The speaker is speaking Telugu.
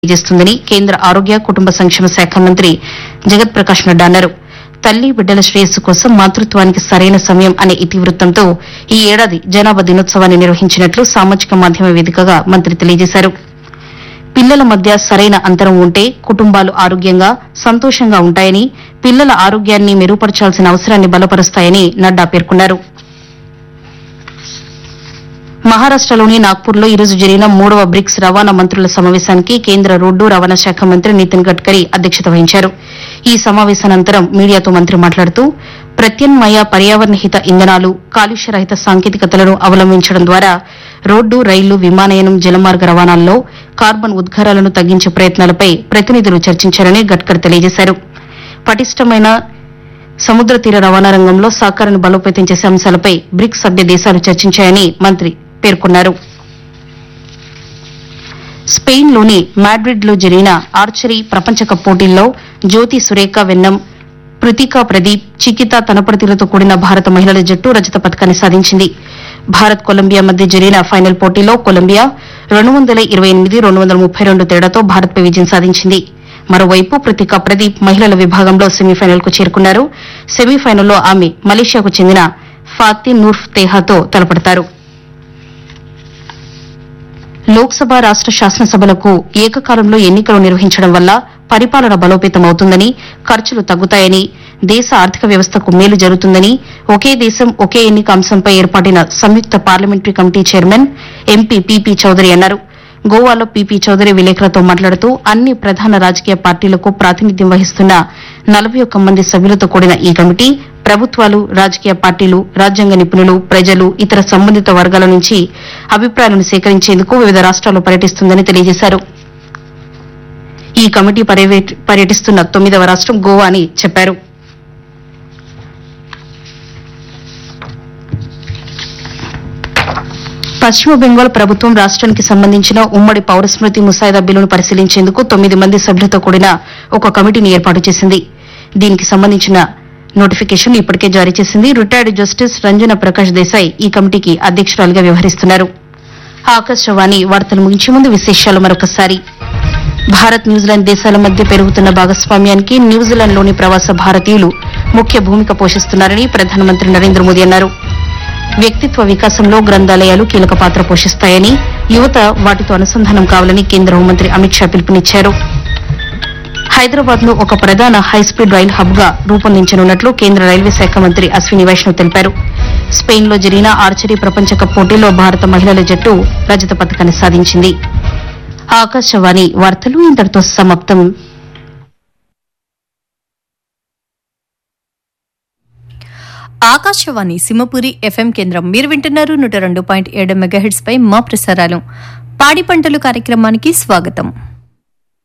చేస్తుందని కేంద్ర ఆరోగ్య కుటుంబ సంక్షేమ శాఖ మంత్రి జగత్ ప్రకాష్ నడ్డా అన్నారు. తల్లి బిడ్డల శ్రేయస్సు కోసం మాతృత్వానికి సరైన సమయం అనే ఇతివృత్తంతో ఈ ఏడాది జనాభా దినోత్సవాన్ని నిర్వహించినట్లు సామాజిక మాధ్యమ వేదికగా మంత్రి తెలియజేశారు. పిల్లల మధ్య సరైన అంతరం ఉంటే కుటుంబాలు ఆరోగ్యంగా సంతోషంగా ఉంటాయని, పిల్లల ఆరోగ్యాన్ని మెరుగుపరచాల్సిన అవసరాన్ని బలపరుస్తాయని నడ్డా పేర్కొన్నారు. మహారాష్టలోని నాగ్పూర్లో ఈరోజు జరిగిన 3వ బ్రిక్స్ రవాణా మంత్రుల సమావేశానికి కేంద్ర రోడ్డు రవాణా శాఖ మంత్రి నితిన్ గడ్కరీ అధ్యక్షత వహించారు. ఈ సమావేశానంతరం మీడియాతో మంత్రి మాట్లాడుతూ ప్రత్యామ్నాయ పర్యావరణహిత ఇంధనాలు, కాలుష్యరహిత సాంకేతికతలను అవలంబించడం ద్వారా రోడ్డు, రైలు, విమానయానం, జలమార్గ రవాణాల్లో కార్బన్ ఉద్గారాలను తగ్గించే ప్రయత్నాలపై ప్రతినిధులు చర్చించారని గడ్కరీ తెలియజేశారు. పటిష్టమైన సముద్ర తీర రవాణా రంగంలో సహకారాన్ని బలోపేతం చేసే అంశాలపై బ్రిక్స్ సభ్య దేశాలు చర్చించాయని మంత్రి పేర్కొన్నారు. స్పెయిన్లోని మాడ్రిడ్లో జరిగిన ఆర్చరీ ప్రపంచ కప్ పోటీల్లో జ్యోతి సురేఖ వెన్నం, పృతికా ప్రదీప్, చికితా తనపర్తిలతో కూడిన భారత మహిళల జట్టు రజత పతకాన్ని సాధించింది. భారత్ కొలంబియా మధ్య జరిగిన ఫైనల్ పోటీలో కొలంబియా 228-232 తేడాతో భారత్పై విజయం సాధించింది. మరోవైపు పృతికా ప్రదీప్ మహిళల విభాగంలో సెమీఫైనల్ కు చేరుకున్నారు. సెమీఫైనల్లో ఆమె మలేషియాకు చెందిన ఫాతిన్ నూర్ఫ్ తేహాతో తలపడతారు. లోక్సభ, రాష్ట శాసనసభలకు ఏకకాలంలో ఎన్నికలు నిర్వహించడం వల్ల పరిపాలన బలోపేతమవుతుందని, ఖర్చులు తగ్గుతాయని, దేశ ఆర్థిక వ్యవస్థకు మేలు జరుగుతుందని ఒకే దేశం ఒకే ఎన్నిక అంశంపై ఏర్పాటిన సంయుక్త parliamentary committee chairman MP PP Chowdary అన్నారు. గోవాలో పీపీ చౌదరి విలేకరులతో మాట్లాడుతూ అన్ని ప్రధాన రాజకీయ పార్టీలకు ప్రాతినిధ్యం వహిస్తున్న 41 మంది సభ్యులతో కూడిన ఈ కమిటీ ప్రభుత్వాలు, రాజకీయ పార్టీలు, రాజ్యాంగ నిపుణులు, ప్రజలు, ఇతర సంబంధిత వర్గాల నుంచి అభిప్రాయాలను సేకరించేందుకు వివిధ రాష్ట్రాల్లో పర్యటిస్తుందని తెలియజేశారు. ఈ కమిటీ పర్యటిస్తున్న 9వ రాష్టం గోవా అని చెప్పారు. పశ్చిమ బెంగాల్ ప్రభుత్వం రాష్ట్రానికి సంబంధించిన ఉమ్మడి పౌర స్మృతి ముసాయిదా బిల్లును పరిశీలించేందుకు 9 మంది సభ్యులతో కూడిన ఒక కమిటీని ఏర్పాటు చేసింది. దీనికి సంబంధించిన నోటిఫికేషన్ ఇప్పటికే జారీ చేసింది. రిటైర్డ్ జస్టిస్ రంజన ప్రకాష్ దేశాయ్ ఈ కమిటీకి అధ్యక్షురాలిగా వ్యవహరిస్తున్నారు. ఆకాశవాణి వార్తలు ముగించే ముందు విశేషాలు మరొకసారి. భారత్, న్యూజిలాండ్ దేశాల మధ్య పెరుగుతున్న భాగస్వామ్యానికి న్యూజిలాండ్లోని ప్రవాస భారతీయులు ముఖ్య భూమిక పోషిస్తున్నారని ప్రధానమంత్రి నరేంద్ర మోదీ అన్నారు. వ్యక్తిత్వ వికాసంలో గ్రంథాలయాలు కీలక పాత్ర పోషిస్తాయని, యువత వాటితో అనుసంధానం కావాలని కేంద్ర హోంమంత్రి అమిత్ షా పిలుపునిచ్చారు. హైదరాబాద్ ను ఒక ప్రధాన హైస్పీడ్ రైలు హబ్ గా రూపొందించనున్నట్లు కేంద్ర రైల్వే శాఖ మంత్రి అశ్విని వైష్ణవ్ తెలిపారు. స్పెయిన్లో జరిగిన ఆర్చరీ ప్రపంచ కప్ పోటీలో భారత మహిళల జట్టు రజత పతకాన్ని సాధించింది. ఆకాశవాణి వార్తలు ఇంతటితో సమాప్తం. ఆకాశవాణి సింహపురి ఎఫ్ఎం కేంద్రం. మీరు వింటున్నారు 102.7 మెగాహెర్ట్జ్ పై మా ప్రసారాలు. పాడి పంటలు కార్యక్రమానికి స్వాగతం.